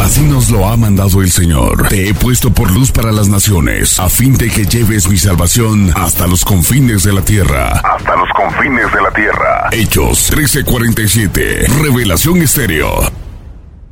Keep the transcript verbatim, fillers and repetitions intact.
Así nos lo ha mandado el Señor. Te he puesto por luz para las naciones, a fin de que lleves mi salvación hasta los confines de la tierra. Hasta los confines de la tierra. Hechos trece cuarenta y siete. Revelación Estéreo.